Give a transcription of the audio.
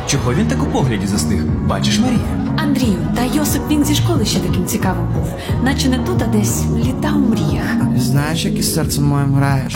Чого він так у погляді застиг? Бачиш, Марія? Андрію, та Йосип він зі школи ще таким цікавим був. Наче не тут, а десь літав у мріях. Знаєш, як із серцем моїм граєш?